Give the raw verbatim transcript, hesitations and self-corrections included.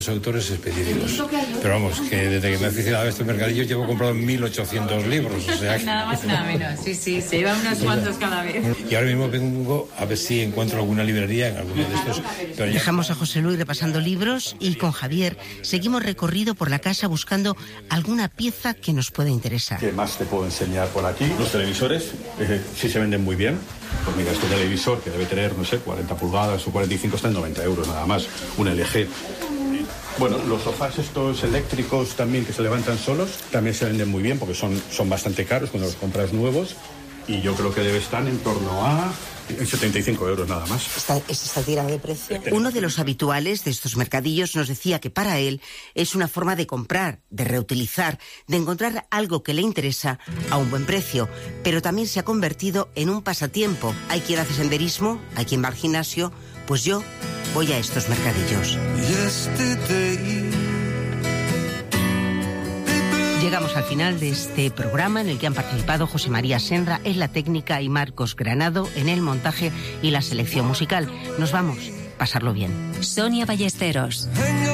autores específicos, pero vamos, que desde que me he aficionado a este mercadillo llevo comprado mil ochocientos libros, o sea que... Nada más, nada menos, sí, sí, se llevan unos cuantos cada vez. Y ahora mismo vengo a ver si encuentro alguna librería en alguno de estos. Pero ya... Dejamos a José Luis repasando libros y con Javier seguimos recorrido por la casa buscando alguna pieza que nos pueda interesar. ¿Qué más te puedo enseñar por aquí? Los televisores, eh, sí se venden muy bien. Pues mira, este televisor que debe tener, no sé, cuarenta pulgadas o cuarenta y cinco está en noventa euros nada más, un L G. Bueno, los sofás estos eléctricos también que se levantan solos, también se venden muy bien porque son, son bastante caros cuando los compras nuevos y yo creo que debe estar en torno a setenta y cinco euros nada más. ¿Esta, ¿Es esta tirada de precio? Uno de los habituales de estos mercadillos nos decía que para él es una forma de comprar, de reutilizar, de encontrar algo que le interesa a un buen precio, pero también se ha convertido en un pasatiempo. Hay quien hace senderismo, hay quien va al gimnasio, pues yo voy a estos mercadillos. Llegamos al final de este programa en el que han participado José María Senra en la técnica y Marcos Granado en el montaje y la selección musical. Nos vamos, pasarlo bien. Sonia Ballesteros.